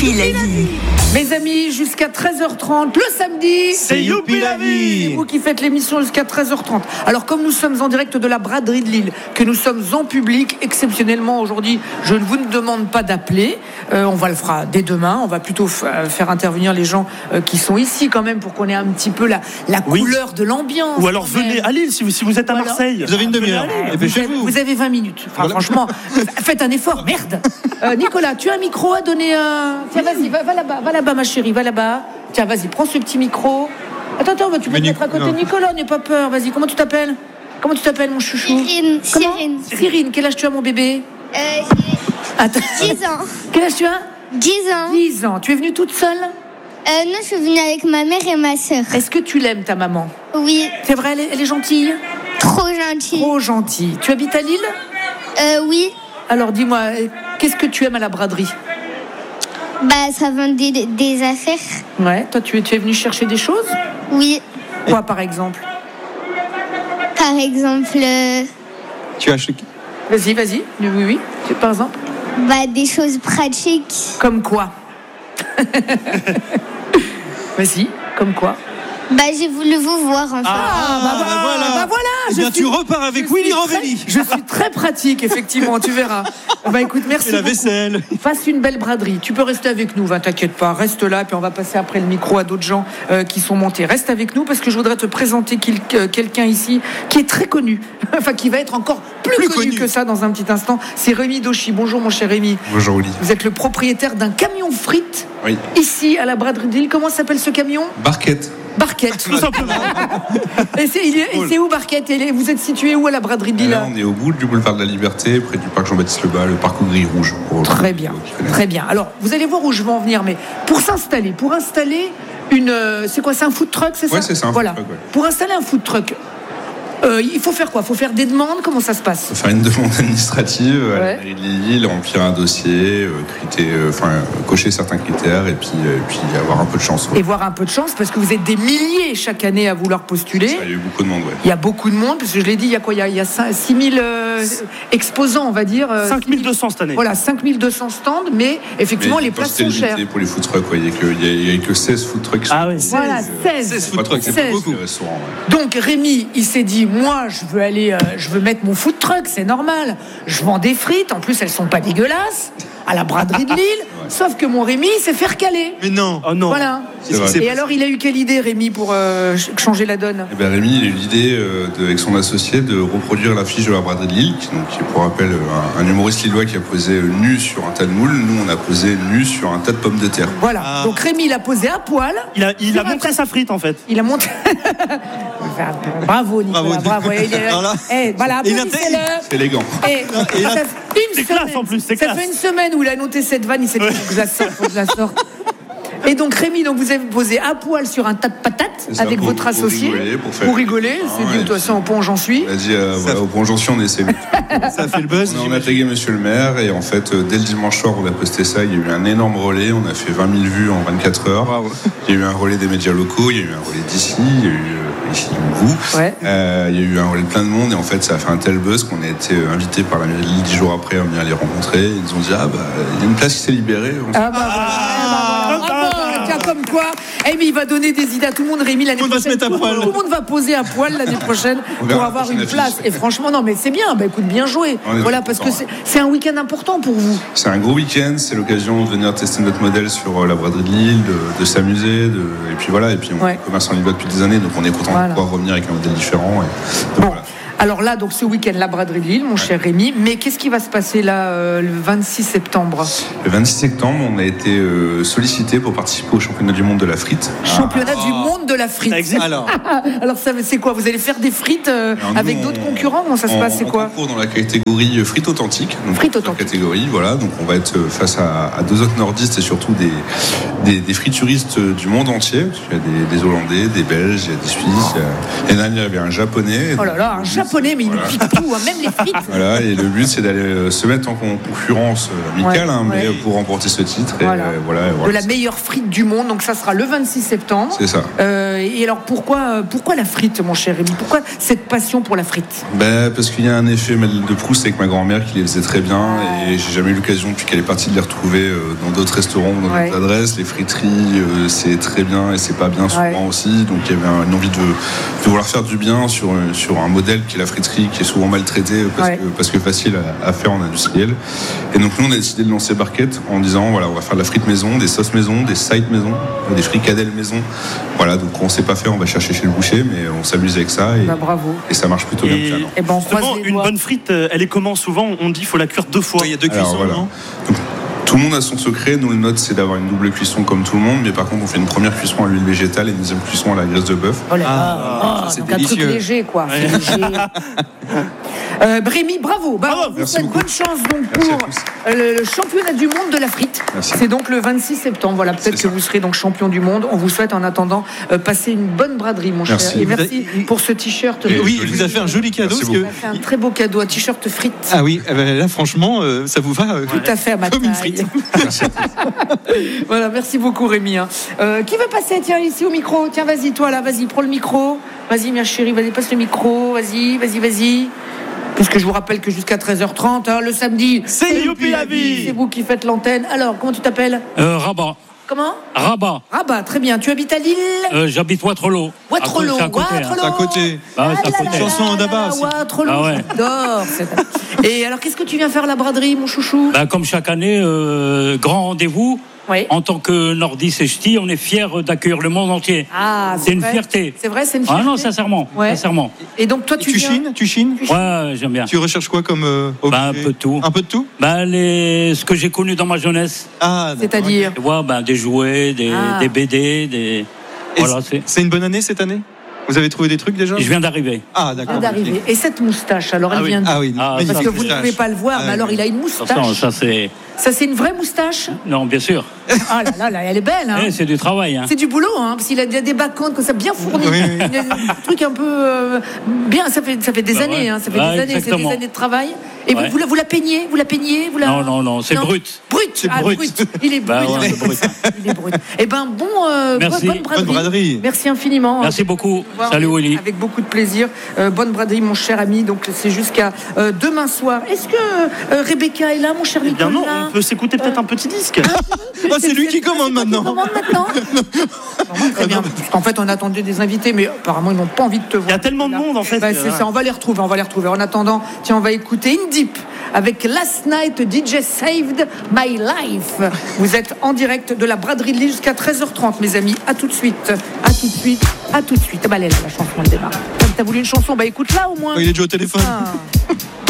Youpi la vie. Mes amis, jusqu'à 13h30, le samedi, c'est Youpi la vie. C'est vous qui faites l'émission jusqu'à 13h30. Alors, comme nous sommes en direct de la braderie de Lille, que nous sommes en public, exceptionnellement aujourd'hui, je ne vous demande pas d'appeler. On va le fera dès demain. On va plutôt faire intervenir les gens qui sont ici quand même pour qu'on ait un petit peu la couleur de l'ambiance. Ou alors venez à Lille si vous êtes à Marseille. Vous avez une demi-heure. Vous avez 20 minutes. Enfin, voilà. Franchement, faites un effort. Merde. Nicolas, tu as un micro à donner à... Tiens, vas-y, va là-bas, ma chérie, va là-bas. Tiens, vas-y, prends ce petit micro. Attends, tu peux te mettre à côté de Nicolas, n'aie pas peur. Vas-y, comment tu t'appelles, mon chouchou? Cyrine. Quel âge tu as, mon bébé? 10 ans. Quel âge tu as? 10 ans. 10 ans. Tu es venue toute seule? Non, je suis venue avec ma mère et ma sœur. Est-ce que tu l'aimes, ta maman? Oui. C'est vrai, elle est gentille? Trop gentille. Trop gentille. Tu habites à Lille? Oui. Alors, dis-moi, qu'est-ce que tu aimes à la braderie? Ça vend des affaires. Ouais, toi, tu es venu chercher des choses? Oui. Quoi, par exemple? Par exemple... Tu as acheté... Vas-y. Oui. Par exemple? Des choses pratiques. Comme quoi? Vas-y, comme quoi? J'ai voulu vous voir enfin. Voilà. Eh bien, tu repars avec Willy Rovelli. Je suis très pratique, effectivement, tu verras. Écoute, merci et la beaucoup. vaisselle. Passe une belle braderie. Tu peux rester avec nous, t'inquiète pas. Reste là, puis on va passer après le micro à d'autres gens qui sont montés. Reste avec nous parce que je voudrais te présenter quelqu'un ici qui est très connu. Enfin, qui va être encore plus connu que ça dans un petit instant. C'est Rémi Dauchy. Bonjour, mon cher Rémi. Bonjour, Willy. Vous êtes le propriétaire d'un camion frites. Oui. Ici, à la braderie de Lille. Comment s'appelle ce camion? Barquette. Tout simplement. Et c'est où Barquette? Vous êtes situé où à la braderie de Lille? Là, on est au bout du boulevard de la Liberté, près du parc Jean-Baptiste Lebas, le parc au gris rouge. Très bien. Alors, vous allez voir où je veux en venir, mais pour installer une... c'est quoi? C'est un food truck, c'est ça? Oui, c'est ça, un food truck, ouais. Pour installer un food truck, il faut faire quoi? Il faut faire des demandes? Comment ça se passe? Il faut faire une demande administrative à la mairie de Lille, remplir un dossier, cocher certains critères et puis avoir un peu de chance. Ouais. Et voir un peu de chance, parce que vous êtes des milliers chaque année à vouloir postuler. Ça, il y a eu beaucoup de monde, ouais. Il y a beaucoup de monde, parce que je l'ai dit, il y a quoi? Il y a 6000 exposants, on va dire. 5200 cette année. Voilà, 5200 stands, mais effectivement, les places sont chères. Pour les food trucks, il n'y a que 16 food trucks. Ah oui, 16. Voilà, 16 food trucks, c'est pas beaucoup. Restaurants, ouais. Donc Rémi, il s'est dit, moi, je veux mettre mon food truck, c'est normal. Je vends des frites, en plus, elles sont pas dégueulasses, à la braderie de Lille. Ouais. Sauf que mon Rémi, il s'est fait recaler. Mais non. Oh non. Voilà. Et alors, il a eu quelle idée, Rémi, pour changer la donne? Rémi, il a eu l'idée, avec son associé, de reproduire l'affiche de la braderie de Lille, qui est, pour rappel, un humoriste lillois qui a posé nu sur un tas de moules. Nous, on a posé nu sur un tas de pommes de terre. Voilà. Donc Rémi, il a posé à poil. Il a montré sa frite, en fait. Il a montré... Bravo, Nicolas. Bravo. Voilà, c'est élégant. C'est classe, en plus. Ça fait une semaine où il a noté cette vanne, il s'est dit, faut que je la sorte. Et donc Rémi, vous avez posé à poil sur un tas de patates avec votre associé pour rigoler. C'est dit, de toute façon, au pont j'en suis. On a dit, au pont j'en suis, on essaie. Ça fait le buzz. On a tagué monsieur le maire et en fait, dès le dimanche soir, on a posté ça. Il y a eu un énorme relais. On a fait 20 000 vues en 24 heures. Bravo. Il y a eu un relais des médias locaux, il y a eu un relais d'ici, il y a eu ici vous. Ouais. Il y a eu un relais de plein de monde et en fait, ça a fait un tel buzz qu'on a été invité par la mairie de Lille 10 jours après à venir les rencontrer. Ils nous ont dit, il y a une place qui s'est libérée. Comme quoi, mais il va donner des idées à tout le monde. Rémi, l'année prochaine, tout le monde va poser à poil l'année prochaine pour avoir une place. Et franchement, non, mais c'est bien. Écoute, bien joué. Voilà, parce que c'est un week-end important pour vous. C'est un gros week-end. C'est l'occasion de venir tester notre modèle sur la braderie de Lille, de s'amuser, et puis voilà. Et puis on commerce en Lillois depuis des années, donc on est content de pouvoir revenir avec un modèle différent. Voilà. Alors là, donc ce week-end, la braderie de Lille, mon cher Rémi. Mais qu'est-ce qui va se passer là le 26 septembre? Le 26 septembre, on a été sollicité pour participer au championnat du monde de la frite. Championnat du monde de la frite. Alors ça, c'est quoi? Vous allez faire des frites avec d'autres concurrents? Comment ça se passe? C'est quoi? On concourt dans la catégorie frites authentiques. Frites authentiques. Catégorie, voilà. Donc on va être face à deux autres nordistes et surtout des frituristes du monde entier. Il y a des Hollandais, des Belges, il y a des Suisses. Et là, il y avait un Japonais. Oh là là, un Japonais. japonais, mais ils nous piquent tout, hein, même les frites. Voilà, et le but, c'est d'aller se mettre en concurrence amicale, mais pour remporter ce titre. Voilà. Et de la meilleure frite du monde, donc ça sera le 26 septembre. C'est ça. Et alors, pourquoi la frite, mon cher Rémi? Pourquoi cette passion pour la frite? Parce qu'il y a un effet Madeleine de Proust avec ma grand-mère qui les faisait très bien, et j'ai jamais eu l'occasion, depuis qu'elle est partie, de les retrouver dans d'autres restaurants, dans d'autres adresses. Les friteries, c'est très bien et c'est pas bien souvent aussi. Donc il y avait une envie de vouloir faire du bien sur un modèle qui est la friterie, qui est souvent maltraité parce que facile à faire en industriel. Et donc nous, on a décidé de lancer Barquette en disant voilà, on va faire de la frite maison, des sauces maison, des sides maison, des fricadelles maison. Voilà, donc on sait pas faire, on va chercher chez le boucher, mais on s'amuse avec ça bravo. Et ça marche plutôt bien. Et ben, une bonne frite, elle est comment? Souvent, on dit qu'il faut la cuire 2 fois. Il y a 2 cuissons, voilà. non? Donc, tout le monde a son secret. Nous, le nôtre, c'est d'avoir une double cuisson comme tout le monde, mais par contre, on fait une première cuisson à l'huile végétale et une deuxième cuisson à la graisse de bœuf. Oh là là, c'est donc un truc léger, quoi. C'est léger. Rémi, bravo. On vous souhaite bonne chance donc pour le championnat du monde de la frite. Merci. C'est donc le 26 septembre. Voilà, peut-être que vous serez donc champion du monde. On vous souhaite en attendant passer une bonne braderie, mon cher. Et merci pour ce t-shirt. Oui, il vous a fait un joli cadeau. Il a fait un très beau cadeau, un t-shirt frite. Ah oui, là franchement, ça vous va tout à fait à ma comme taille. une frite. Voilà, merci beaucoup Rémi. Qui veut passer, tiens, ici au micro? Tiens, vas-y, toi là, vas-y, prends le micro. Vas-y, ma chérie, vas-y, passe le micro. Vas-y. Puisque je vous rappelle que jusqu'à 13h30, le samedi, c'est Youpi la vie. C'est vous qui faites l'antenne. Alors, comment tu t'appelles? Rabat. Comment? Rabat, très bien. Tu habites à Lille? J'habite Waterloo. Waterloo. C'est à côté. C'est une chanson d'Abba aussi. Waterloo, j'adore. Et alors, qu'est-ce que tu viens faire à la braderie, mon chouchou? Comme chaque année, grand rendez-vous. Oui. En tant que Nordis et Ch'ti, on est fiers d'accueillir le monde entier. C'est une fierté. C'est vrai, c'est une fierté. Ah non, sincèrement. Et donc toi, tu chines? Ouais, j'aime bien. Tu recherches quoi comme objet? Un peu de tout. Un peu de tout? Ce que j'ai connu dans ma jeunesse. C'est-à-dire? Des jouets, des BD, des. Voilà, c'est une bonne année cette année? Vous avez trouvé des trucs déjà? Je viens d'arriver. Ah, d'accord. Okay. Et cette moustache, alors elle vient de... oui. Parce que vous ne pouvez pas le voir, mais alors il a une moustache. Ça, c'est une vraie moustache? Non, bien sûr. Ah là, elle est belle. Hein. C'est du travail. Hein. C'est du boulot, parce qu'il a des backhands comme ça, bien fournis. Un truc un peu bien, ça fait des années. Ça fait des années, c'est des années de travail. Et vous la peignez? Non, c'est brut. Brut. Il est brut. Il est brut. Eh ben, bonne braderie. Merci infiniment. Merci beaucoup. Salut Willy. Avec beaucoup de plaisir. Bonne braderie, mon cher ami. Donc, c'est jusqu'à demain soir. Est-ce que Rebecca est là, mon cher Nicolas? Non, on peut s'écouter peut-être un petit disque. C'est lui qui commande maintenant. Très bien. Parce qu'en fait, on attendait des invités, mais apparemment, ils n'ont pas envie de te voir. Il y a tellement de monde, en fait. C'est ça, on va les retrouver. En attendant, tiens, on va écouter In Deep avec Last Night DJ Saved My Life. Vous êtes en direct de la braderie de Lille jusqu'à 13h30, mes amis. À tout de suite. Elle est là, la chanson, elle démarre. Comme t'as voulu une chanson, écoute-la au moins. Il est déjà au téléphone.